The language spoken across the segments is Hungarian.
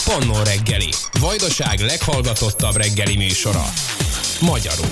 Pannó reggeli. Vajdaság leghallgatottabb reggeli műsora. Magyarul.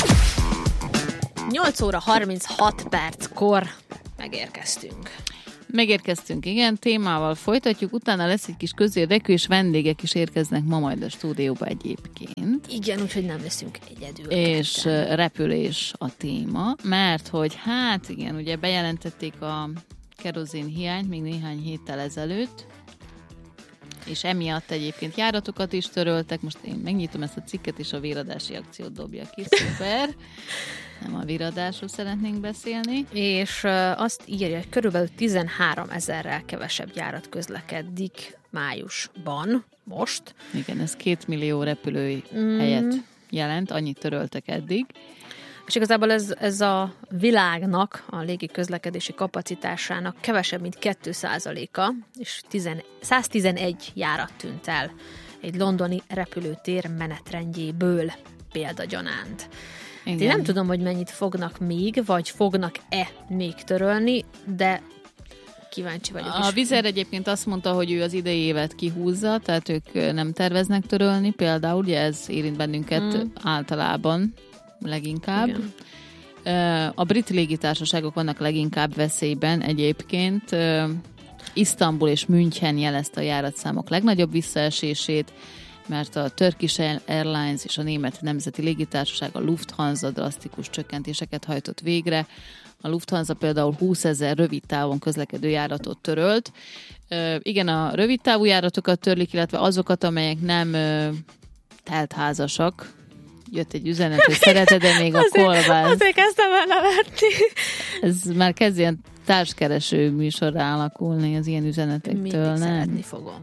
8 óra 36 perckor megérkeztünk. Igen, témával folytatjuk, utána lesz egy kis közérdekű, és vendégek is érkeznek ma majd a stúdióba egyébként. Igen, úgyhogy nem leszünk egyedül. És repülés a téma, mert hogy hát igen, ugye bejelentették a kerozin hiányt még néhány héttel ezelőtt, és emiatt egyébként járatokat is töröltek. Most én megnyitom ezt a cikket, és a véradási akciót dobja ki. Szuper! Nem a véradásról szeretnénk beszélni. És azt írja, hogy körülbelül 13 000-rel kevesebb járat közlekedik májusban, most. Igen, ez 2 millió repülői helyet jelent, annyit töröltek eddig. És igazából ez a világnak, a légi közlekedési kapacitásának kevesebb, mint 2%-a, és 111 járat tűnt el egy londoni repülőtér menetrendjéből példagyanánt. Én nem tudom, hogy mennyit fognak még, vagy fognak-e még törölni, de kíváncsi vagyok is. A Wizz Air egyébként azt mondta, hogy ő az idei évet kihúzza, tehát ők nem terveznek törölni, például, ugye ez érint bennünket általában leginkább. Igen. A brit légitársaságok vannak leginkább veszélyben egyébként. Isztambul és München jelezte a járatszámok legnagyobb visszaesését, mert a Turkish Airlines és a német nemzeti légitársaság, a Lufthansa drasztikus csökkentéseket hajtott végre. A Lufthansa például 20 000 rövid távon közlekedő járatot törölt. Igen, a rövid távú járatokat törlik, illetve azokat, amelyek nem teltházasak. Jött egy üzenet, hogy szereted-e még a kolbászt? Azért kezdtem el nevetni. Ez már kezd ilyen társkereső műsorra alakulni az ilyen üzenetektől, mindig nem? szeretni fogom.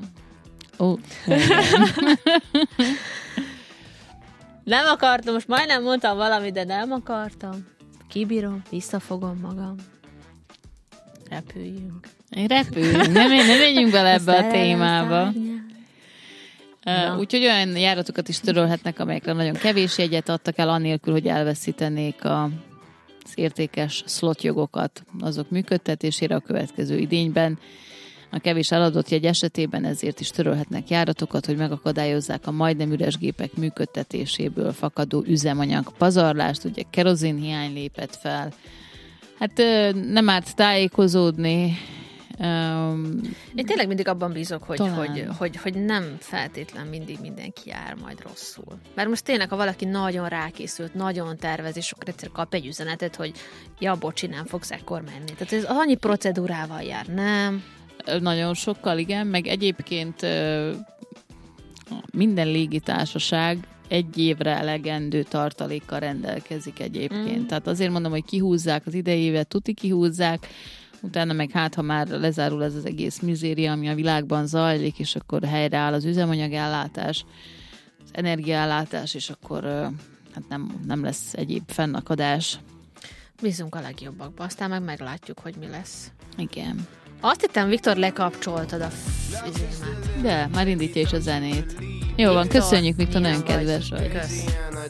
Nem akartam, most majdnem mondtam valamit, de nem akartam. Kibírom, visszafogom magam. Repüljünk. Nem menjünk bele ebbe a témába. Úgyhogy olyan járatokat is törölhetnek, amelyekre nagyon kevés jegyet adtak el, annélkül, hogy elveszítenék az értékes slotjogokat azok működtetésére a következő idényben. A kevés eladott jegy esetében ezért is törölhetnek járatokat, hogy megakadályozzák a majdnem üres gépek működtetéséből fakadó üzemanyag pazarlást, ugye kerozin hiány lépett fel. Hát nem árt tájékozódni. Én tényleg mindig abban bízok, hogy nem feltétlen mindig mindenki jár majd rosszul. Mert most tényleg, ha valaki nagyon rákészült, nagyon tervez, és akkor egyszer kap egy üzenetet, hogy ja, bocsi, nem fogsz ekkor menni. Tehát ez annyi procedúrával jár, nem? Nagyon sokkal, igen, meg egyébként minden légitársaság egy évre elegendő tartalékkal rendelkezik egyébként. Tehát azért mondom, hogy kihúzzák az idei évet, tuti kihúzzák, utána meg hát, ha már lezárul ez az egész mizéria, ami a világban zajlik, és akkor helyreáll az üzemanyagellátás, az energiaellátás, és akkor hát nem lesz egyéb fennakadás. Bízunk a legjobbakba, aztán meg meglátjuk, hogy mi lesz. Igen. Azt hittem, Viktor, lekapcsoltad a izémet. De, már indítja is a zenét. Jó van, köszönjük, Viktor, nagyon kedves vagy. Kösz.